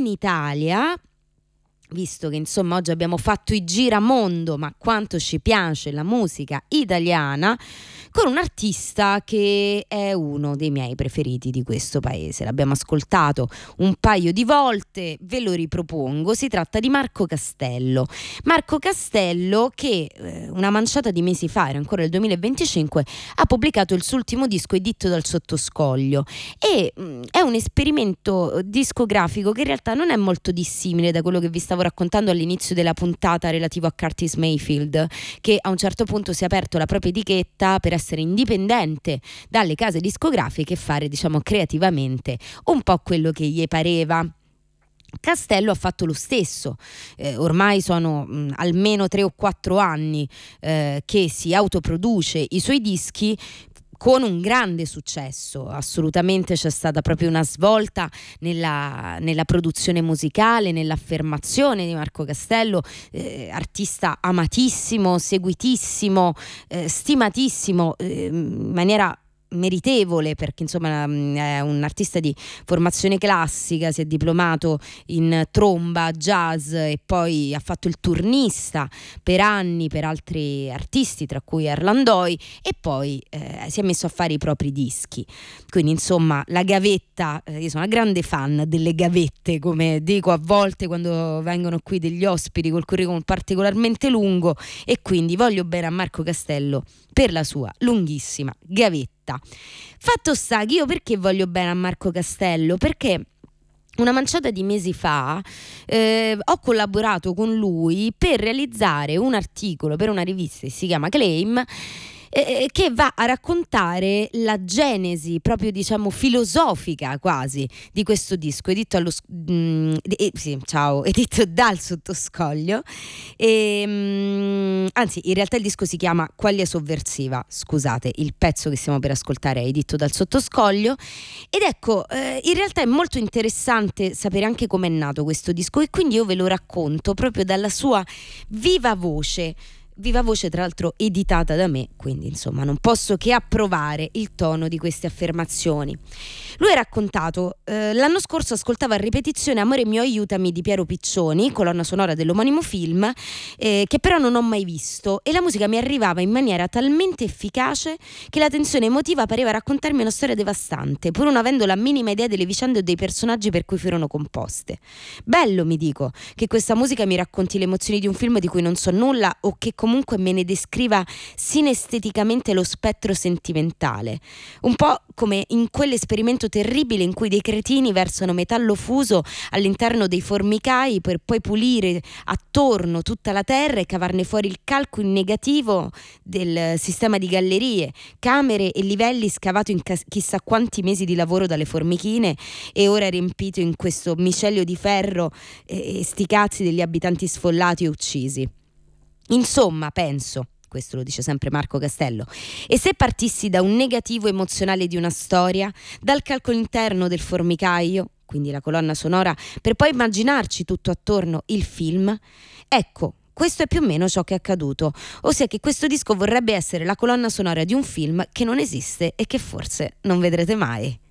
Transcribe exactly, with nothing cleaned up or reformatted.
in Italia, visto che insomma oggi abbiamo fatto i giramondo, ma quanto ci piace la musica italiana, con un artista che è uno dei miei preferiti di questo paese. L'abbiamo ascoltato un paio di volte, ve lo ripropongo. Si tratta di Marco Castello. Marco Castello che eh, una manciata di mesi fa, era ancora il duemilaventicinque, ha pubblicato il suo ultimo disco, Editto dal sottoscoglio, e mh, è un esperimento discografico che in realtà non è molto dissimile da quello che vi stavo raccontando all'inizio della puntata relativo a Curtis Mayfield, che a un certo punto si è aperto la propria etichetta per essere indipendente dalle case discografiche e fare, diciamo, creativamente un po' quello che gli pareva. Castello ha fatto lo stesso, eh, ormai sono mh, almeno tre o quattro anni eh, che si autoproduce i suoi dischi con un grande successo. Assolutamente c'è stata proprio una svolta nella, nella produzione musicale, nell'affermazione di Marco Castello, eh, artista amatissimo, seguitissimo, eh, stimatissimo, eh, in maniera meritevole, perché insomma è un artista di formazione classica, si è diplomato in tromba, jazz e poi ha fatto il turnista per anni per altri artisti, tra cui Erland Doy, e poi eh, si è messo a fare i propri dischi. Quindi insomma la gavetta, eh, io sono una grande fan delle gavette, come dico a volte quando vengono qui degli ospiti col curriculum particolarmente lungo, e quindi voglio bene a Marco Castello per la sua lunghissima gavetta. Fatto sta che io perché voglio bene a Marco Castello? Perché una manciata di mesi fa eh, ho collaborato con lui per realizzare un articolo per una rivista che si chiama Claim, eh, che va a raccontare la genesi proprio, diciamo, filosofica quasi di questo disco editto allo mh, eh, sì, ciao, editto dal sottoscoglio, e, mh, anzi in realtà il disco si chiama Quaglia sovversiva, scusate, il pezzo che stiamo per ascoltare è editto dal sottoscoglio. Ed ecco, eh, in realtà è molto interessante sapere anche com'è nato questo disco, e quindi io ve lo racconto proprio dalla sua viva voce. Viva voce, tra l'altro editata da me, quindi insomma non posso che approvare il tono di queste affermazioni. Lui ha raccontato, eh, l'anno scorso ascoltava a ripetizione Amore mio aiutami di Piero Piccioni, colonna sonora dell'omonimo film, eh, che però non ho mai visto, e la musica mi arrivava in maniera talmente efficace che la tensione emotiva pareva raccontarmi una storia devastante, pur non avendo la minima idea delle vicende o dei personaggi per cui furono composte. Bello, mi dico, che questa musica mi racconti le emozioni di un film di cui non so nulla, o che comunque me ne descriva sinesteticamente lo spettro sentimentale, un po' come in quell'esperimento terribile in cui dei cretini versano metallo fuso all'interno dei formicai per poi pulire attorno tutta la terra e cavarne fuori il calco in negativo del sistema di gallerie, camere e livelli scavato in cas- chissà quanti mesi di lavoro dalle formichine, e ora riempito in questo micelio di ferro e, e sti cazzi degli abitanti sfollati e uccisi. Insomma, penso, questo lo dice sempre Marco Castello, e se partissi da un negativo emozionale di una storia, dal calcolo interno del formicaio, quindi la colonna sonora, per poi immaginarci tutto attorno il film, ecco, questo è più o meno ciò che è accaduto, ossia che questo disco vorrebbe essere la colonna sonora di un film che non esiste e che forse non vedrete mai.